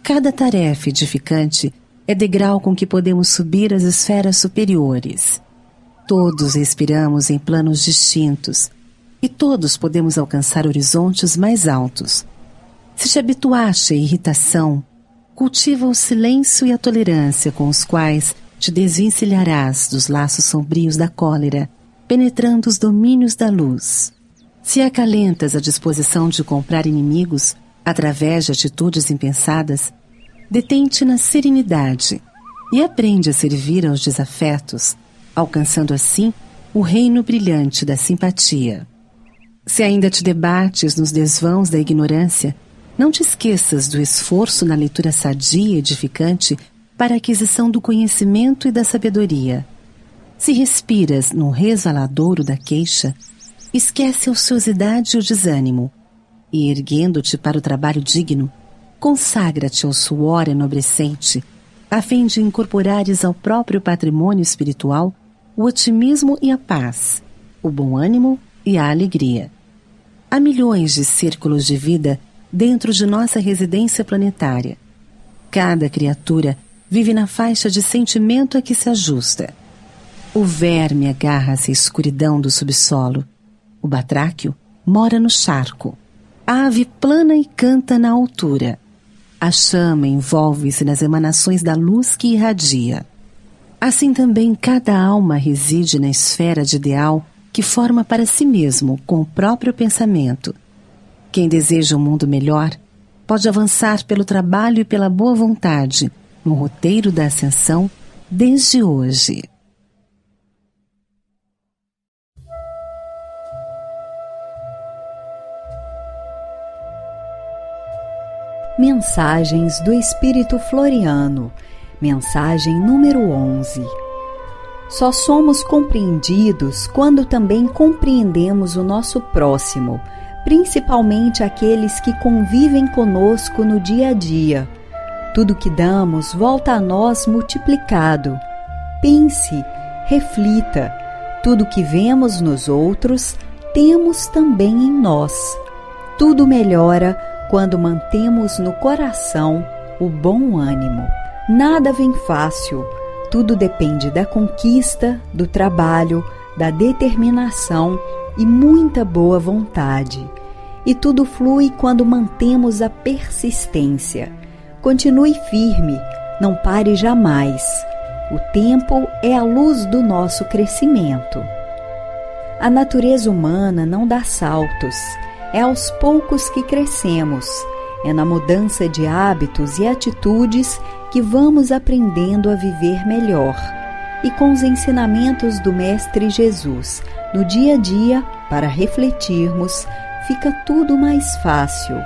Cada tarefa edificante é degrau com que podemos subir às esferas superiores. Todos respiramos em planos distintos e todos podemos alcançar horizontes mais altos. Se te habituaste à irritação, cultiva o silêncio e a tolerância com os quais te desvencilharás dos laços sombrios da cólera, penetrando os domínios da luz. Se acalentas a disposição de comprar inimigos através de atitudes impensadas, detém-te na serenidade e aprende a servir aos desafetos, alcançando assim o reino brilhante da simpatia. Se ainda te debates nos desvãos da ignorância, não te esqueças do esforço na leitura sadia e edificante para a aquisição do conhecimento e da sabedoria. Se respiras no resvaladouro da queixa, esquece a ociosidade e o desânimo, e erguendo-te para o trabalho digno, consagra-te ao suor enobrecente, a fim de incorporares ao próprio patrimônio espiritual o otimismo e a paz, o bom ânimo e a alegria. Há milhões de círculos de vida dentro de nossa residência planetária. Cada criatura vive na faixa de sentimento a que se ajusta. O verme agarra-se à escuridão do subsolo. O batráquio mora no charco. A ave plana e canta na altura. A chama envolve-se nas emanações da luz que irradia. Assim também cada alma reside na esfera de ideal que forma para si mesmo com o próprio pensamento. Quem deseja um mundo melhor pode avançar pelo trabalho e pela boa vontade no roteiro da ascensão desde hoje. Mensagens do Espírito Floriano, mensagem número 11. Só somos compreendidos quando também compreendemos o nosso próximo, principalmente aqueles que convivem conosco no dia a dia. Tudo que damos volta a nós multiplicado. Pense, reflita. Tudo que vemos nos outros, temos também em nós. Tudo melhora quando mantemos no coração o bom ânimo. Nada vem fácil, tudo depende da conquista, do trabalho, da determinação e muita boa vontade. E tudo flui quando mantemos a persistência. Continue firme, não pare jamais. O tempo é a luz do nosso crescimento. A natureza humana não dá saltos. É aos poucos que crescemos, é na mudança de hábitos e atitudes que vamos aprendendo a viver melhor. E com os ensinamentos do Mestre Jesus, no dia a dia, para refletirmos, fica tudo mais fácil.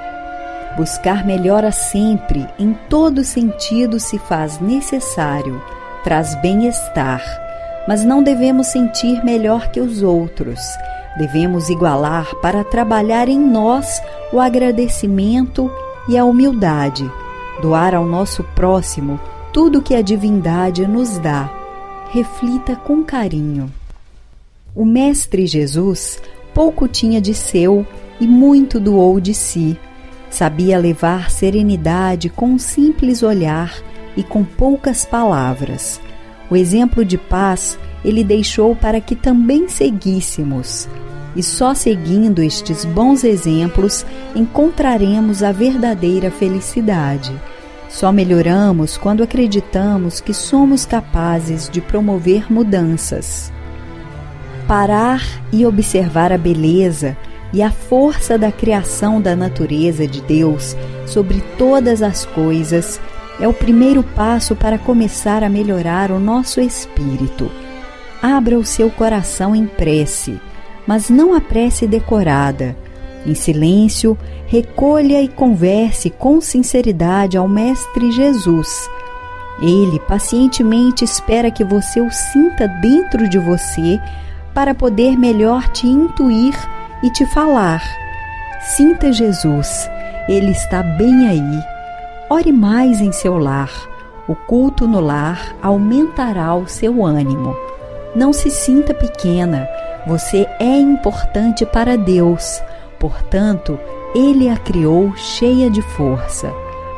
Buscar melhora sempre, em todo sentido se faz necessário, traz bem-estar, mas não devemos sentir melhor que os outros. Devemos igualar para trabalhar em nós o agradecimento e a humildade, doar ao nosso próximo tudo que a divindade nos dá. Reflita com carinho. O Mestre Jesus pouco tinha de seu e muito doou de si. Sabia levar serenidade com um simples olhar e com poucas palavras. O exemplo de paz ele deixou para que também seguíssemos. E só seguindo estes bons exemplos encontraremos a verdadeira felicidade. Só melhoramos quando acreditamos que somos capazes de promover mudanças. Parar e observar a beleza e a força da criação da natureza de Deus sobre todas as coisas é o primeiro passo para começar a melhorar o nosso espírito. Abra o seu coração em prece, mas não a prece decorada. Em silêncio, recolha e converse com sinceridade ao Mestre Jesus. Ele pacientemente espera que você o sinta dentro de você para poder melhor te intuir e te falar. Sinta Jesus, Ele está bem aí. Ore mais em seu lar. O culto no lar aumentará o seu ânimo. Não se sinta pequena. Você é importante para Deus. Portanto, Ele a criou cheia de força.